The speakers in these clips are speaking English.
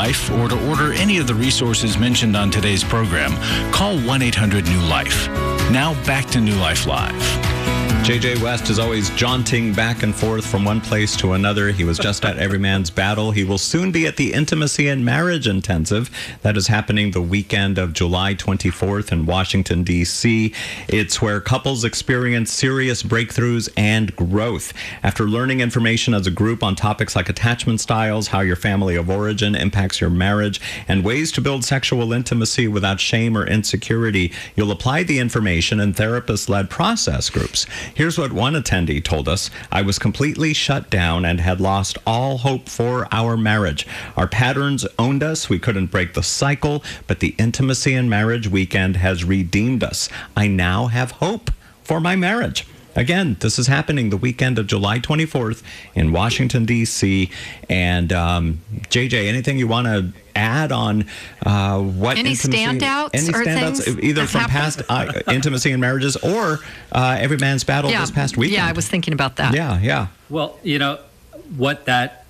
Life or to order any of the resources mentioned on today's program, call 1-800-NEW-LIFE. Now back to New Life Live. J.J. West is always jaunting back and forth from one place to another. He was just at Every Man's Battle. He will soon be at the Intimacy and Marriage Intensive. That is happening the weekend of July 24th in Washington, D.C. It's where couples experience serious breakthroughs and growth. After learning information as a group on topics like attachment styles, how your family of origin impacts your marriage, and ways to build sexual intimacy without shame or insecurity, you'll apply the information in therapist-led process groups. Here's what one attendee told us. I was completely shut down and had lost all hope for our marriage. Our patterns owned us. We couldn't break the cycle, but the Intimacy and Marriage Weekend has redeemed us. I now have hope for my marriage. Again, this is happening the weekend of July 24th in Washington, D.C. And JJ, anything you want to add on what any intimacy, standouts any or standouts, things either from past intimacy and marriages or Every Man's Battle this past weekend? Yeah, I was thinking about that. Yeah. Well, what that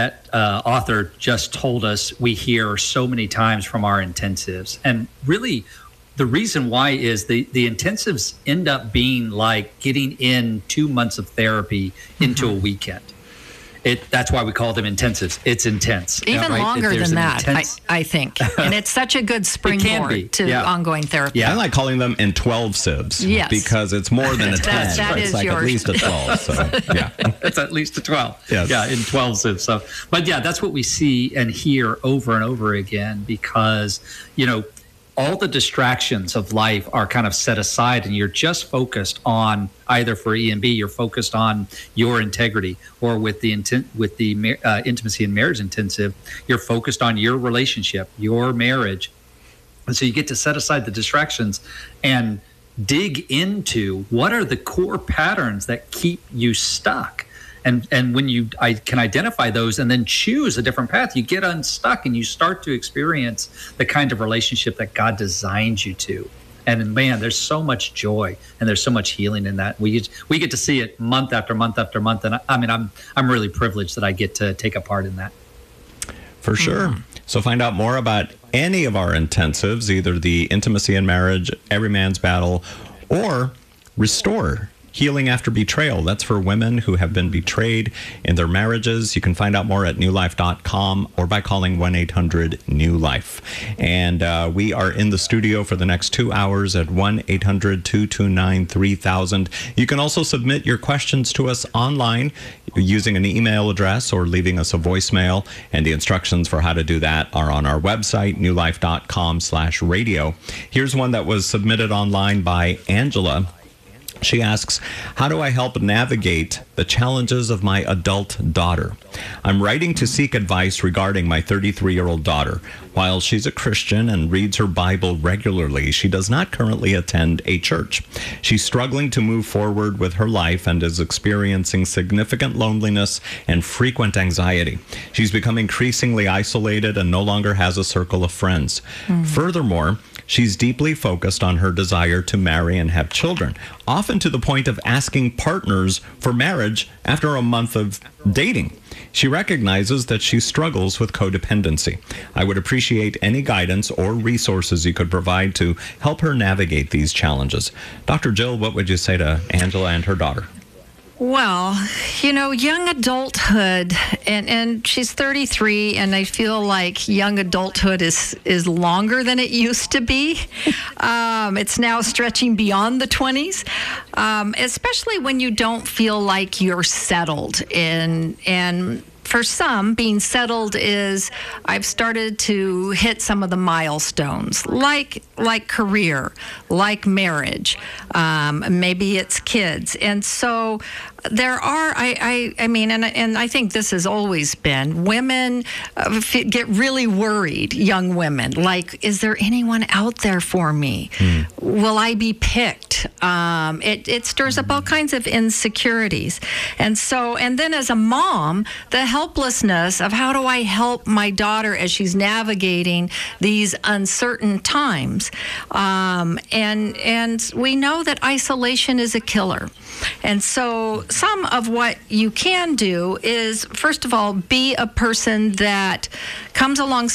author just told us, we hear so many times from our intensives, and really. The reason why is the intensives end up being like getting in 2 months of therapy into a weekend. That's why we call them intensives. It's intense. Even longer than that, I think. And it's such a good springboard to ongoing therapy. Yeah, I like calling them in 12 sieves. Yes. Because it's more than a 10. That it's is like yours. at least a 12. So, yeah. It's at least a 12. Yes. Yeah, in 12 sieves. So, but yeah, that's what we see and hear over and over again because, all the distractions of life are kind of set aside and you're just focused on either for E and B, you're focused on your integrity, or with the Intimacy and Marriage Intensive, you're focused on your relationship, your marriage. And so you get to set aside the distractions and dig into what are the core patterns that keep you stuck. And when I can identify those and then choose a different path, you get unstuck and you start to experience the kind of relationship that God designed you to. And man, there's so much joy and there's so much healing in that. We get to see it month after month after month. And I'm really privileged that I get to take a part in that. For sure. So find out more about any of our intensives, either the Intimacy and Marriage, Every Man's Battle, or Restore. Healing After Betrayal. That's for women who have been betrayed in their marriages. You can find out more at newlife.com or by calling 1-800-NEW-LIFE. And we are in the studio for the next 2 hours at 1-800-229-3000. You can also submit your questions to us online using an email address or leaving us a voicemail. And the instructions for how to do that are on our website, newlife.com/radio. Here's one that was submitted online by Angela. She asks, how do I help navigate the challenges of my adult daughter? I'm writing to seek advice regarding my 33-year-old daughter. While she's a Christian and reads her Bible regularly, she does not currently attend a church. She's struggling to move forward with her life and is experiencing significant loneliness and frequent anxiety. She's become increasingly isolated and no longer has a circle of friends. Furthermore, she's deeply focused on her desire to marry and have children, often to the point of asking partners for marriage after a month of dating. She recognizes that she struggles with codependency. I would appreciate any guidance or resources you could provide to help her navigate these challenges. Dr. Jill, what would you say to Angela and her daughter? Well, young adulthood, and she's 33, and I feel like young adulthood is longer than it used to be. It's now stretching beyond the 20s, especially when you don't feel like you're settled and for some, being settled is I've started to hit some of the milestones, like career, like marriage, maybe it's kids. And so there are, and I think this has always been, women get really worried, young women, like, is there anyone out there for me? Will I be picked? It stirs up all kinds of insecurities. And then as a mom, the helplessness of how do I help my daughter as she's navigating these uncertain times. And we know that isolation is a killer. And so some of what you can do is, first of all, be a person that comes along